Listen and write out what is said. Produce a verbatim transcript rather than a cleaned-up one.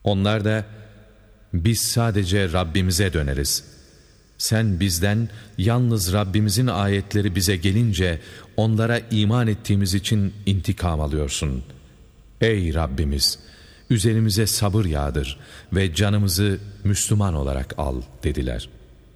Onlar da biz sadece Rabbimize döneriz. Sen bizden yalnız Rabbimizin ayetleri bize gelince onlara iman ettiğimiz için intikam alıyorsun. Ey Rabbimiz! Üzerimize sabır yağdır ve canımızı Müslüman olarak al dediler.